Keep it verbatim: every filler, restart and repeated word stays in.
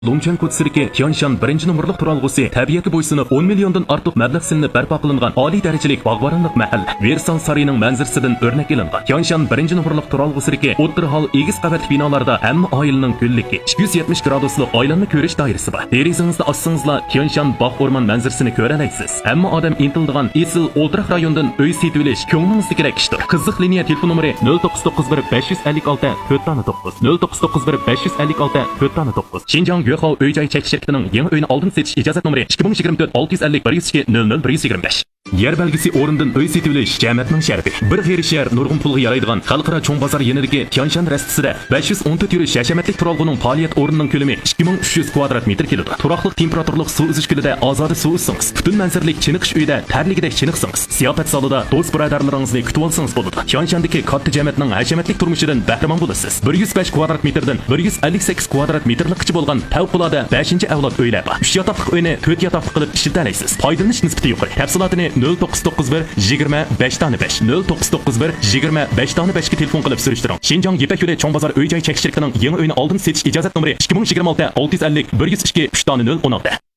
Longchang ko'chasiga Tianshan birinchi nomerlik turalg'usi tabiatga bo'ysunib o'n milliondan ortiq mablag' silinib barpo qilingan oliy darajalik bog'boronlik mahalla Versal sarining manzarasidan o'rnak ilingan. Tianshan birinchi nomerlik turalg'usiga o'ttir hol egiz qavatli binolarda hamma oilaning ko'lligi ikki yuz yetmish graduslik oilanni ko'rish doirasi bor. Derazingizni ochsangizlar Tianshan bog' o'rmon manzarasini ko'ra olasiz. Hamma odam intildigan esil o'ltiraq rayondan uy setib olish ko'nglingizdagidek ishdir. Qiziq liniya telefon nomeri nol to'qqiz to'qqiz bir besh yuz ellik olti to'rt to'qqiz nol to'qqiz to'qqiz bir besh yuz ellik olti to'rt to'qqiz. Xinjiang Yo'qov uy-joy chekish shirkatining yangi uyni oldin setish ijozat nomeri ikki ming yigirma to'rt olti yuz ellik bir yuz ikki nol nol bir yuz yigirma besh. Yer belgisi o'rindan uy setib olish jamiyatning sharti. Bir xeyri shahar nurg'un pulga yaraydigan xalqaro cho'ng bozor yanidagi Tianshan rastasida besh yuz o'n to'rt yurish hashamatlik turalg'uning faoliyat o'rnining ko'lami ikki ming uch yuz kvadrat metr keladi. Turaqliq temperaturlik suv uzish kulida ozoda suv uzsangiz, butun manzaralik chiniqish uyda tarligidek chiniqsangiz, ziyofat zalida do'st birodarlaringizni kutib olsangiz bo'ladi. Tianshandagi katta jamiyatning hashamatlik turmushidan bahramon bo'lasiz. bir yuz besh kvadrat metrdan bir yuz ellik sakkiz kvadrat metrlikcha bo'lgan favqulodda beshinchi avlod uylar bor. uch yotoqli uyni to'rt yotoqli qilib ishlatanaysiz. Foydalanish nisbati yuqori. Tafsilotini nol to'qqiz to'qqiz bir yigirma besh besh nol to'qqiz to'qqiz bir yigirma besh besh ga telefon qilib surishtiring. Xinjiang Yepak yo'li cho'ng bozor uy-joy chekish shirkatining yangi uyini oldin setish ijozat nomeri ikki ming yigirma olti olti yuz ellik bir yuz ikki uch nol o'n olti.